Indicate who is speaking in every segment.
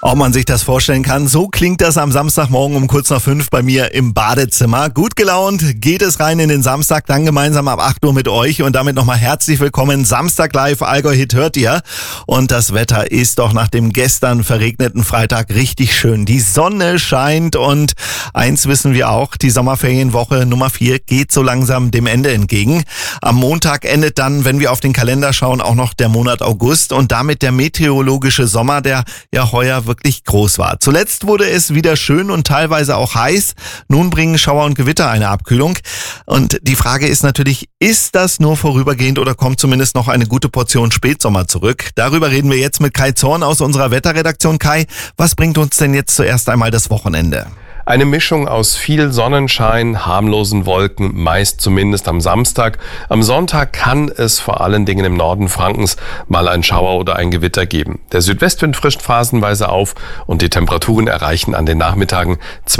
Speaker 1: Ob man sich das vorstellen kann, so klingt das am Samstagmorgen um kurz nach 5 bei mir im Badezimmer. Gut gelaunt geht es rein in den Samstag, dann gemeinsam ab 8 Uhr mit euch und damit nochmal herzlich willkommen. Samstag live, Allgäu Hit hört ihr. Und das Wetter ist doch nach dem gestern verregneten Freitag richtig schön. Die Sonne scheint und eins wissen wir auch, die Sommerferienwoche Nummer 4 geht so langsam dem Ende entgegen. Am Montag endet dann, wenn wir auf den Kalender schauen, auch noch der Monat August und damit der meteorologische Sommer, der ja heuer wirklich groß war. Zuletzt wurde es wieder schön und teilweise auch heiß. Nun bringen Schauer und Gewitter eine Abkühlung. Und die Frage ist natürlich, ist das nur vorübergehend oder kommt zumindest noch eine gute Portion Spätsommer zurück? Darüber reden wir jetzt mit Kai Zorn aus unserer Wetterredaktion. Kai, was bringt uns denn jetzt zuerst einmal das Wochenende?
Speaker 2: Eine Mischung aus viel Sonnenschein, harmlosen Wolken, meist zumindest am Samstag. Am Sonntag kann es vor allen Dingen im Norden Frankens mal ein Schauer oder ein Gewitter geben. Der Südwestwind frischt phasenweise auf und die Temperaturen erreichen an den Nachmittagen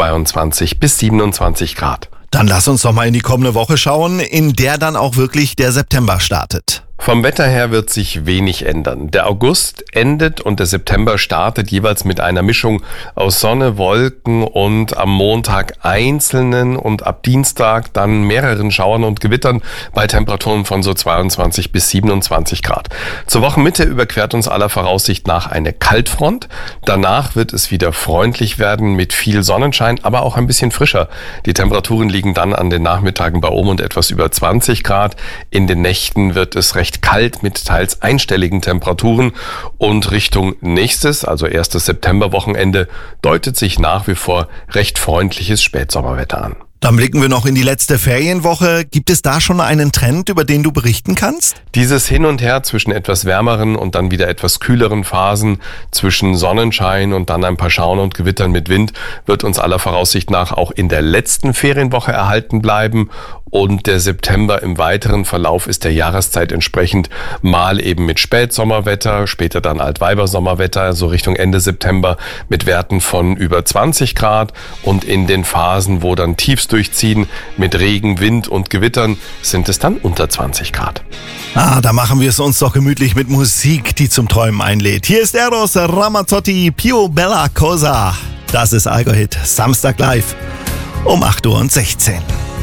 Speaker 2: 22 bis 27 Grad.
Speaker 1: Dann lass uns doch mal in die kommende Woche schauen, in der dann auch wirklich der September startet.
Speaker 2: Vom Wetter her wird sich wenig ändern. Der August endet und der September startet jeweils mit einer Mischung aus Sonne, Wolken und am Montag einzelnen und ab Dienstag dann mehreren Schauern und Gewittern bei Temperaturen von so 22 bis 27 Grad. Zur Wochenmitte überquert uns aller Voraussicht nach eine Kaltfront. Danach wird es wieder freundlich werden mit viel Sonnenschein, aber auch ein bisschen frischer. Die Temperaturen liegen dann an den Nachmittagen bei um und etwas über 20 Grad. In den Nächten wird es recht kalt mit teils einstelligen Temperaturen und Richtung nächstes, also erstes Septemberwochenende, deutet sich nach wie vor recht freundliches Spätsommerwetter an.
Speaker 1: Dann blicken wir noch in die letzte Ferienwoche. Gibt es da schon einen Trend, über den du berichten kannst?
Speaker 2: Dieses Hin und Her zwischen etwas wärmeren und dann wieder etwas kühleren Phasen, zwischen Sonnenschein und dann ein paar Schauern und Gewittern mit Wind, wird uns aller Voraussicht nach auch in der letzten Ferienwoche erhalten bleiben. Und der September im weiteren Verlauf ist der Jahreszeit entsprechend mal eben mit Spätsommerwetter, später dann Altweibersommerwetter, so Richtung Ende September mit Werten von über 20 Grad. Und in den Phasen, wo dann Tiefs durchziehen mit Regen, Wind und Gewittern, sind es dann unter 20 Grad.
Speaker 1: Da machen wir es uns doch gemütlich mit Musik, die zum Träumen einlädt. Hier ist Eros Ramazzotti, Più Bella Cosa. Das ist Allgäu Hit, Samstag live um 8:16 Uhr.